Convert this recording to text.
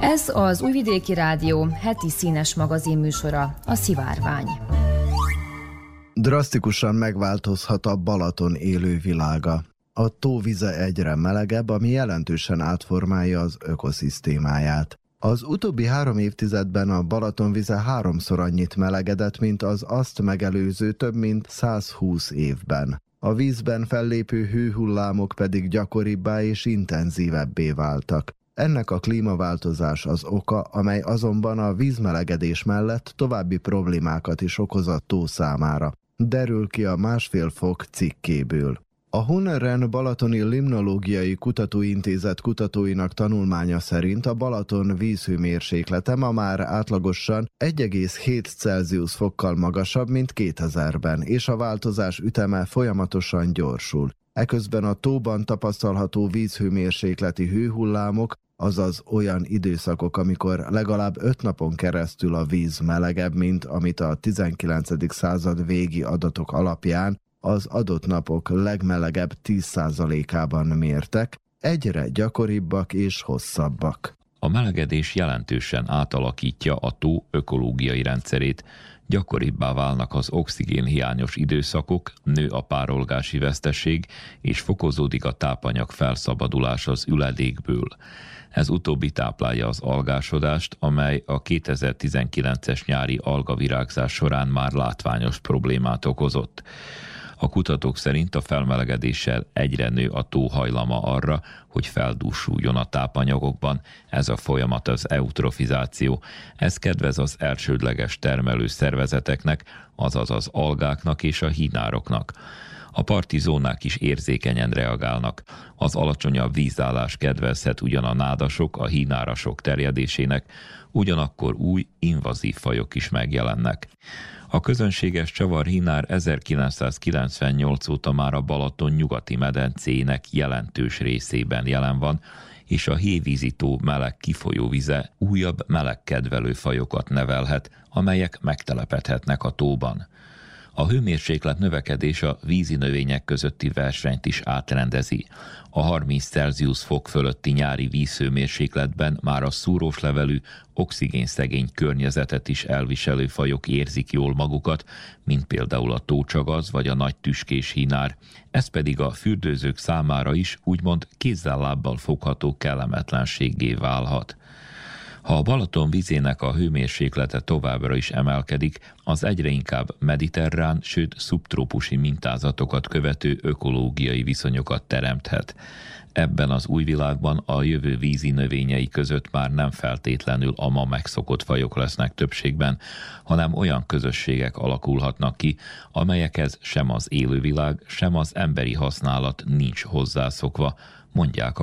Ez az Újvidéki Rádió heti színes magazin műsora, a Szivárvány. Drasztikusan megváltozhat a Balaton élővilága. A tóvize egyre melegebb, ami jelentősen átformálja az ökoszisztémáját. Az utóbbi 3 évtizedben a Balaton vize 3-szor annyit melegedett, mint az azt megelőző több mint 120 évben. A vízben fellépő hőhullámok pedig gyakoribbá és intenzívebbé váltak. Ennek a klímaváltozás az oka, amely azonban a vízmelegedés mellett további problémákat is okoz a tó számára. Derül ki a 1,5 fok cikkéből. A Hunneren Balatoni Limnológiai Kutatóintézet kutatóinak tanulmánya szerint a Balaton vízhőmérséklete ma már átlagosan 1,7 Celsius fokkal magasabb, mint 2000-ben, és a változás üteme folyamatosan gyorsul. Eközben a tóban tapasztalható vízhőmérsékleti hőhullámok, azaz olyan időszakok, amikor legalább 5 napon keresztül a víz melegebb, mint amit a 19. század végi adatok alapján az adott napok legmelegebb 10%-ában mértek, egyre gyakoribbak és hosszabbak. A melegedés jelentősen átalakítja a tó ökológiai rendszerét, gyakoribbá válnak az oxigénhiányos időszakok, nő a párolgási veszteség, és fokozódik a tápanyag felszabadulás az üledékből. Ez utóbbi táplálja az algásodást, amely a 2019-es nyári algavirágzás során már látványos problémát okozott. A kutatók szerint a felmelegedéssel egyre nő a tó hajlama arra, hogy feldúsuljon a tápanyagokban. Ez a folyamat az eutrofizáció. Ez kedvez az elsődleges termelő szervezeteknek, azaz az algáknak és a hínároknak. A parti zónák is érzékenyen reagálnak. Az alacsonyabb vízállás kedvezhet ugyan a nádasok, a hínárasok terjedésének, ugyanakkor új, invazív fajok is megjelennek. A közönséges csavarhínár 1998 óta már a Balaton nyugati medencéjének jelentős részében jelen van, és a hévízitó meleg kifolyóvize újabb melegkedvelő fajokat nevelhet, amelyek megtelepedhetnek a tóban. A hőmérséklet növekedés a vízi növények közötti versenyt is átrendezi. A 30 Celsius fok fölötti nyári vízhőmérsékletben már a szúrós levelű, oxigénszegény környezetet is elviselő fajok érzik jól magukat, mint például a tócsagaz vagy a nagy tüskés hínár. Ez pedig a fürdőzők számára is úgymond kézzel-lábbal fogható kellemetlenséggé válhat. Ha a Balaton vizének a hőmérséklete továbbra is emelkedik, az egyre inkább mediterrán, sőt szubtrópusi mintázatokat követő ökológiai viszonyokat teremthet. Ebben az új világban a jövő vízi növényei között már nem feltétlenül a ma megszokott fajok lesznek többségben, hanem olyan közösségek alakulhatnak ki, amelyekhez sem az élővilág, sem az emberi használat nincs hozzászokva, mondják a